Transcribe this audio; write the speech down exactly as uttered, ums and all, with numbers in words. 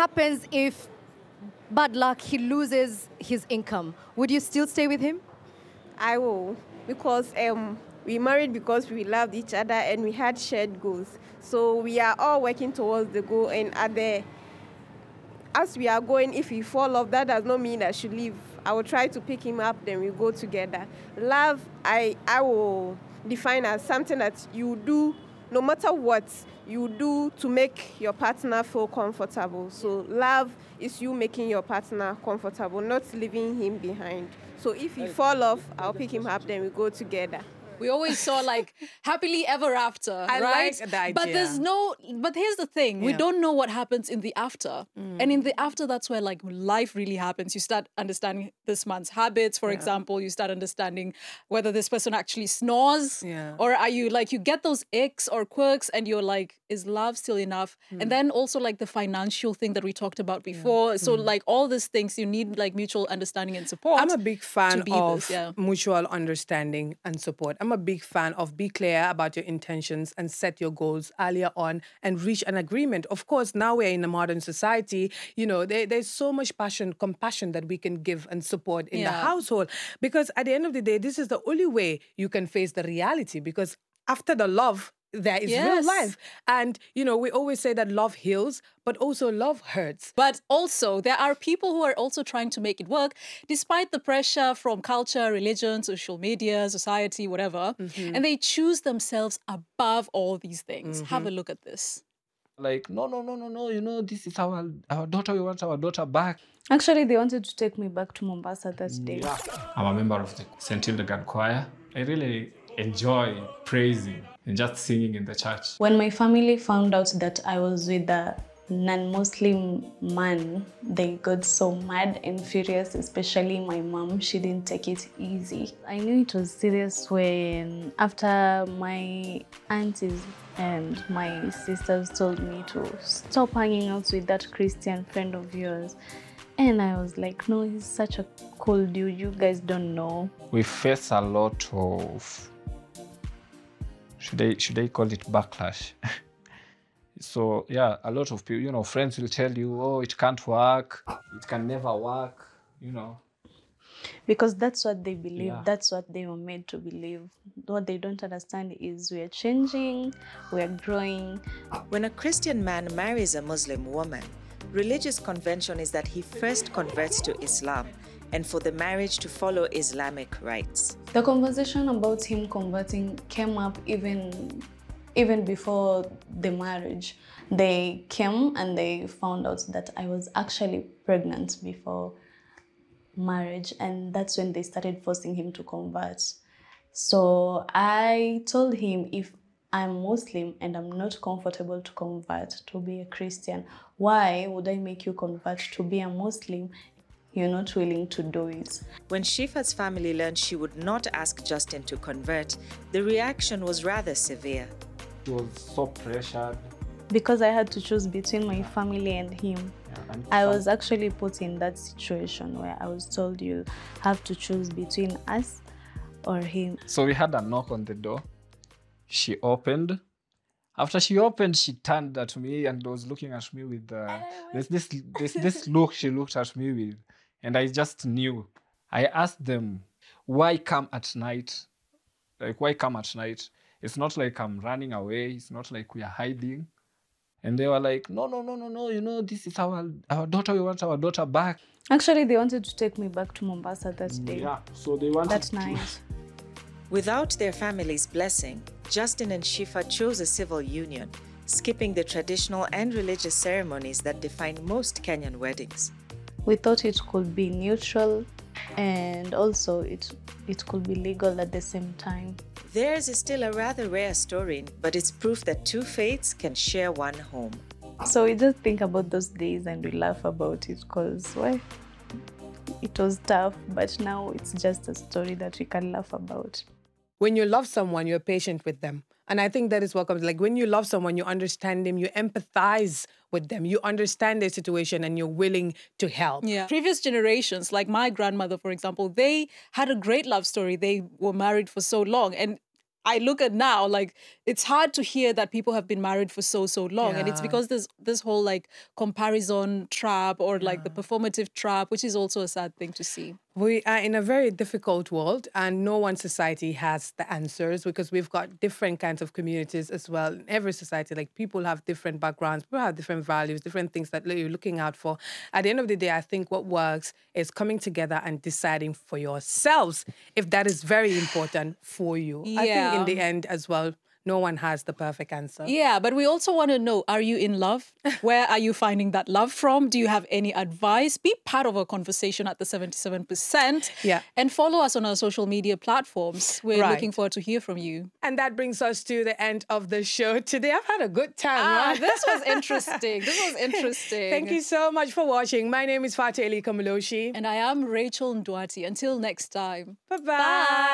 happens if, bad luck, he loses his income? Would you still stay with him? I will, because um, we married because we loved each other and we had shared goals. So we are all working towards the goal, and at the, as we are going, if we fall off, that does not mean I should leave. I will try to pick him up, then we go together. Love, I, I will define as something that you do, no matter what, you do to make your partner feel comfortable. So love is you making your partner comfortable, not leaving him behind. So if he fall off, I'll pick him up, then we go together. We always saw like happily ever after, I right? like the idea. But there's no, but here's the thing. We Yeah. don't know what happens in the after. Mm. And in the after, that's where like life really happens. You start understanding this man's habits, for Yeah. example. You start understanding whether this person actually snores. Yeah. Or are you like, you get those icks or quirks and you're like, is love still enough? Mm. And then also like the financial thing that we talked about before. Yeah. So Mm. like all these things, you need like mutual understanding and support. I'm a big fan be of this, yeah. mutual understanding and support. I'm a big fan of be clear about your intentions and set your goals earlier on and reach an agreement. Of course, now we're in a modern society, you know, there, there's so much passion, compassion that we can give and support in the Yeah. household. Because at the end of the day, this is the only way you can face the reality, because after the love, there is real Yes. life. And, you know, we always say that love heals, but also love hurts. But also, there are people who are also trying to make it work, despite the pressure from culture, religion, social media, society, whatever. Mm-hmm. And they choose themselves above all these things. Mm-hmm. Have a look at this. Like, no, no, no, no, no, you know, this is our, our daughter, we want our daughter back. Actually, they wanted to take me back to Mombasa that day. Yeah. I'm a member of the Saint Hildegard Choir. I really enjoy praising and just singing in the church. When my family found out that I was with a non-Muslim man, they got so mad and furious, especially my mom. She didn't take it easy. I knew it was serious when, after my aunties and my sisters told me to stop hanging out with that Christian friend of yours. And I was like, no, he's such a cool dude. You guys don't know. We face a lot of, should I, should I call it backlash? So yeah, a lot of people, you know, friends will tell you, oh, it can't work, it can never work, you know. Because that's what they believe, Yeah. that's what they were made to believe. What they don't understand is we are changing, we are growing. When a Christian man marries a Muslim woman, religious convention is that he first converts to Islam and for the marriage to follow Islamic rites. The conversation about him converting came up even, even before the marriage. They came and they found out that I was actually pregnant before marriage, and that's when they started forcing him to convert. So I told him, if I'm Muslim and I'm not comfortable to convert to be a Christian, why would I make you convert to be a Muslim? You're not willing to do it. When Shifa's family learned she would not ask Justin to convert, the reaction was rather severe. He was so pressured. Because I had to choose between my family and him. Yeah, and I some- was actually put in that situation where I was told you have to choose between us or him. So we had a knock on the door. She opened. After she opened, she turned at me and was looking at me with uh, this, this, this, this look she looked at me with. And I just knew. I asked them, why come at night? Like, why come at night? It's not like I'm running away. It's not like we are hiding. And they were like, no, no, no, no, no. You know, this is our, our daughter. We want our daughter back. Actually, they wanted to take me back to Mombasa that day, Yeah, so they wanted that to... night. Without their family's blessing, Justin and Shifa chose a civil union, skipping the traditional and religious ceremonies that define most Kenyan weddings. We thought it could be neutral and also it, it could be legal at the same time. Theirs is still a rather rare story, but it's proof that two faiths can share one home. So we just think about those days and we laugh about it because, well, it was tough, but now it's just a story that we can laugh about. When you love someone, you're patient with them. And I think that is what comes. Like when you love someone, you understand them, you empathize with them, you understand their situation and you're willing to help. Yeah. Previous generations, like my grandmother, for example, they had a great love story. They were married for so long. And I look at now, like, it's hard to hear that people have been married for so, so long. And it's Yeah. because there's this whole, like, comparison trap or, like, the performative trap, which is also a sad thing to see. We are in a very difficult world, and no one society has the answers because we've got different kinds of communities as well. In every society, like people have different backgrounds, people have different values, different things that you're looking out for. At the end of the day, I think what works is coming together and deciding for yourselves if that is very important for you. I think in the Yeah. end as well, no one has the perfect answer. Yeah, but we also want to know, are you in love? Where are you finding that love from? Do you have any advice? Be part of our conversation at the seventy-seven percent. Yeah. And follow us on our social media platforms. We're Right. looking forward to hear from you. And that brings us to the end of the show today. I've had a good time. Ah, right? this was interesting. This was interesting. Thank you so much for watching. My name is Fatih Elika Maloshi. And I am Rachel Ndwati. Until next time. Bye-bye.